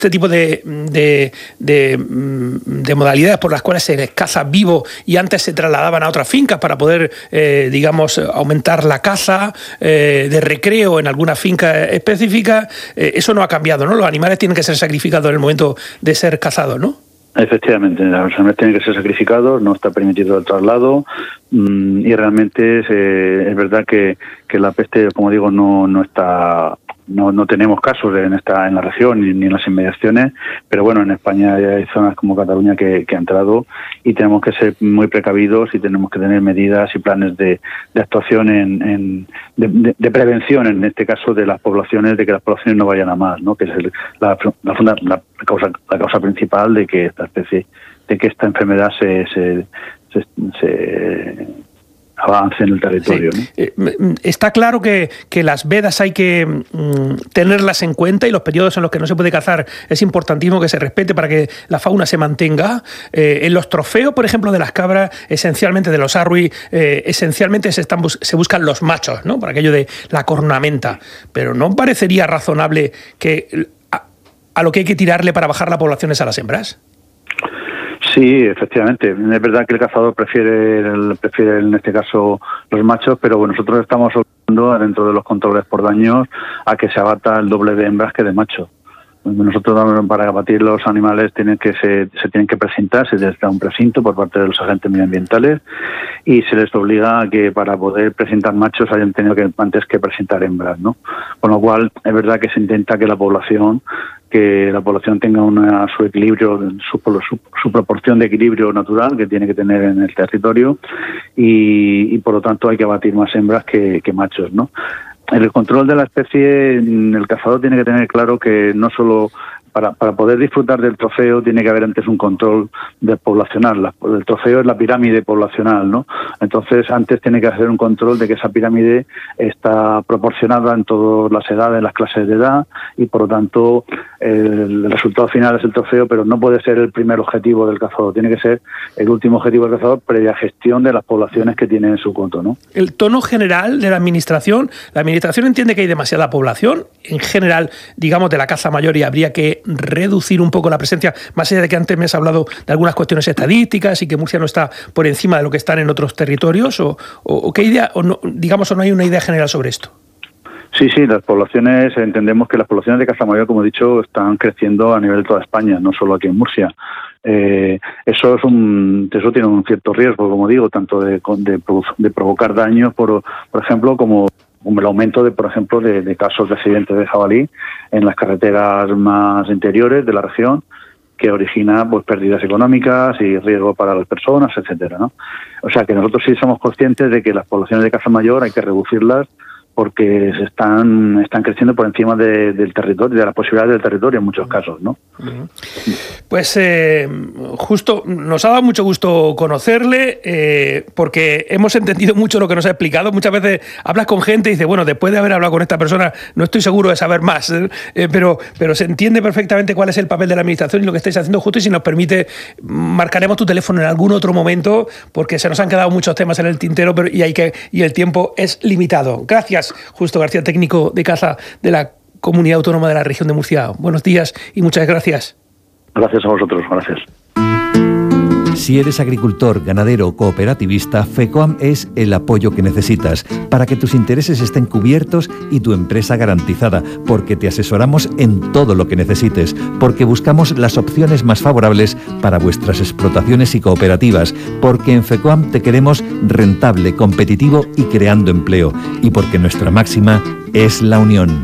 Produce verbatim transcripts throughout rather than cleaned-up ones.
este tipo de, de, de, de modalidades por las cuales se les caza vivo y antes se trasladaban a otras fincas para poder, eh, digamos, aumentar la caza eh, de recreo en alguna finca específica, eh, eso no ha cambiado, ¿no? Los animales tienen que ser sacrificados en el momento de ser cazados, ¿no? Efectivamente, los animales tienen que ser sacrificados, no está permitido el traslado mmm, y realmente es, eh, es verdad que, que la peste, como digo, no, no está... No, no tenemos casos en esta en la región ni, ni en las inmediaciones, pero bueno, en España hay zonas como Cataluña que, que ha entrado y tenemos que ser muy precavidos y tenemos que tener medidas y planes de, de actuación en, en de, de, de prevención, en este caso de las poblaciones, de que las poblaciones no vayan a más, ¿no? Que es el, la, la, funda, la causa la causa principal de que esta especie, de que esta enfermedad se se, se, se avance en el territorio, sí. ¿no? Está claro que, que las vedas hay que mm, tenerlas en cuenta y los periodos en los que no se puede cazar es importantísimo que se respete para que la fauna se mantenga. Eh, en los trofeos, por ejemplo, de las cabras, esencialmente de los arruis, eh, esencialmente se, están bus se buscan los machos, ¿no? Por aquello de la cornamenta. Pero ¿no parecería razonable que a, a lo que hay que tirarle para bajar la población es a las hembras? Sí, efectivamente. Es verdad que el cazador prefiere, el, prefiere en este caso los machos, pero bueno, nosotros estamos obligando dentro de los controles por daños a que se abata el doble de hembras que de machos. Nosotros para abatir los animales tienen que se, se tienen que precintar, se les da un precinto por parte de los agentes medioambientales y se les obliga a que para poder precintar machos hayan tenido que antes que precintar hembras, ¿no? Con lo cual es verdad que se intenta que la población que la población tenga una, su equilibrio, su, su, su proporción de equilibrio natural que tiene que tener en el territorio y, y por lo tanto hay que abatir más hembras que, que machos, ¿no? En el control de la especie, el cazador tiene que tener claro que no solo para, para poder disfrutar del trofeo tiene que haber antes un control de poblacional. La, el trofeo es la pirámide poblacional, ¿no? Entonces antes tiene que hacer un control de que esa pirámide está proporcionada en todas las edades, las clases de edad y por lo tanto el, el resultado final es el trofeo, pero no puede ser el primer objetivo del cazador, tiene que ser el último objetivo del cazador previa gestión de las poblaciones que tiene en su coto, ¿no? El tono general de la administración, la administración entiende que hay demasiada población, en general, digamos, de la caza mayor y habría que reducir un poco la presencia, más allá de que antes me has hablado de algunas cuestiones estadísticas y que Murcia no está por encima de lo que están en otros territorios, o, o, o qué idea, o no, digamos, o no hay una idea general sobre esto. Sí, sí, las poblaciones, entendemos que las poblaciones de caza mayor, como he dicho, están creciendo a nivel de toda España, no solo aquí en Murcia. Eh, eso es un, eso tiene un cierto riesgo, como digo, tanto de, de, de provocar daños, por, por ejemplo, como como el aumento de, por ejemplo, de, de casos de accidentes de jabalí en las carreteras más interiores de la región, que origina pues pérdidas económicas y riesgo para las personas, etcétera, ¿no? O sea que nosotros sí somos conscientes de que las poblaciones de caza mayor hay que reducirlas porque se están están creciendo por encima de, del territorio, de las posibilidades del territorio en muchos casos, ¿no? Pues eh, justo, nos ha dado mucho gusto conocerle, eh, porque hemos entendido mucho lo que nos ha explicado. Muchas veces hablas con gente y dices, bueno, después de haber hablado con esta persona, no estoy seguro de saber más, eh, pero, pero se entiende perfectamente cuál es el papel de la administración y lo que estáis haciendo justo, y si nos permite, marcaremos tu teléfono en algún otro momento, porque se nos han quedado muchos temas en el tintero pero, y, hay que, y el tiempo es limitado. Gracias. Justo García, técnico de caza de la Comunidad Autónoma de la Región de Murcia. Buenos días y muchas gracias. Gracias a vosotros, gracias. Si eres agricultor, ganadero o cooperativista, FECOAM es el apoyo que necesitas para que tus intereses estén cubiertos y tu empresa garantizada, porque te asesoramos en todo lo que necesites, porque buscamos las opciones más favorables para vuestras explotaciones y cooperativas, porque en FECOAM te queremos rentable, competitivo y creando empleo, y porque nuestra máxima es la unión.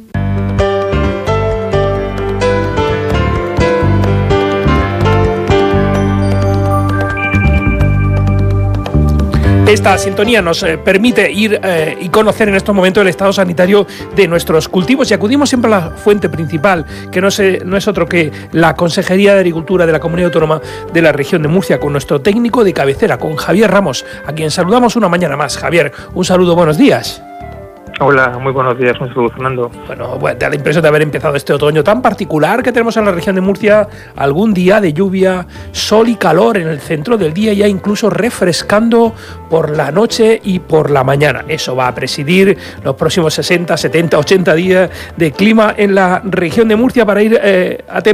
Esta sintonía nos eh, permite ir eh, y conocer en estos momentos el estado sanitario de nuestros cultivos, y acudimos siempre a la fuente principal, que no, se, no es otro que la Consejería de Agricultura de la Comunidad Autónoma de la Región de Murcia, con nuestro técnico de cabecera, con Javier Ramos, a quien saludamos una mañana más. Javier, un saludo, buenos días. Hola, muy buenos días, un saludo, Fernando. Bueno, bueno, da la impresión de haber empezado este otoño tan particular que tenemos en la región de Murcia, algún día de lluvia, sol y calor en el centro del día, ya incluso refrescando por la noche y por la mañana. Eso va a presidir los próximos sesenta, setenta, ochenta días de clima en la región de Murcia para ir eh, a